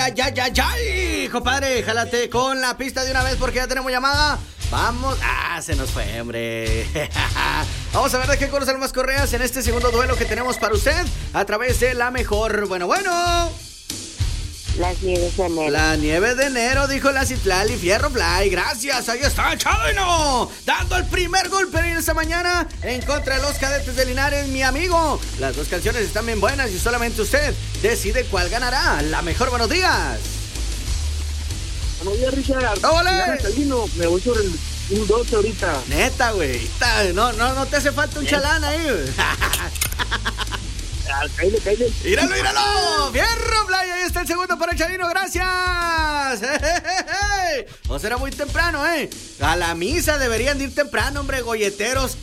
Ay, compadre, jálate con la pista de una vez porque ya tenemos llamada. Vamos. Se nos fue, hombre. Vamos a ver de qué color salen más correas en este segundo duelo que tenemos para usted a través de la mejor. Bueno. Las nieves de enero. La nieve de enero, dijo la Citlali Fierro Fly. Gracias, ahí está Chalino, dando el primer golpe en esta mañana en contra de los Cadetes de Linares, mi amigo. Las dos canciones están bien buenas y solamente usted decide cuál ganará. La mejor, buenos días. Buenos días, Richard. ¡Ole! Chalino, me voy sobre un 12 ahorita. Neta, güey. No te hace falta un chalán ahí, güey. Cállate. ¡Míralo! ¡Fierro Fly! Ahí está el segundo para el Chalino, gracias. O será muy temprano, A la misa deberían de ir temprano, hombre, golleteros.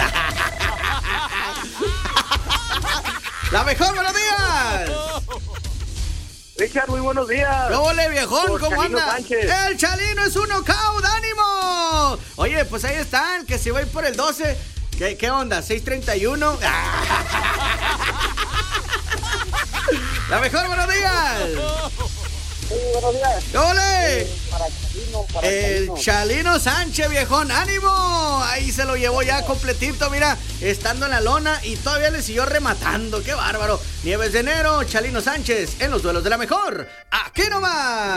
La mejor, buenos días. Richard, muy buenos días. ¡Hola, viejón! Por ¿Cómo Chalino anda? Sánchez. ¡El Chalino es un knockout! ¡Ánimo! Oye, pues ahí están, que si voy por el 12. ¿Qué onda? ¿6:31? La mejor, buenos días. Sí, buenos días. ¡Ole! Para El Chalino. Chalino Sánchez, viejón, ánimo. Ahí se lo llevó ya completito, mira, estando en la lona y todavía le siguió rematando. ¡Qué bárbaro! Nieves de enero, Chalino Sánchez en los duelos de la mejor. ¡Aquí nomás!